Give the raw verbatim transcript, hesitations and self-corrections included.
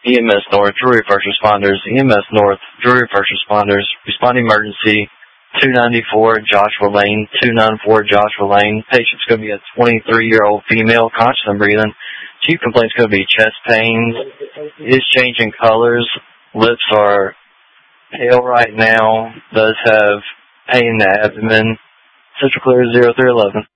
E M S North, Drury First Responders, E M S North, Drury First Responders, respond emergency, two ninety-four Joshua Lane, two ninety-four Joshua Lane. Patient's going to be a twenty-three-year-old female, conscious and breathing. Chief complaint's going to be chest pains, is changing colors, lips are pale right now, does have pain in the abdomen. Central Clear zero three eleven.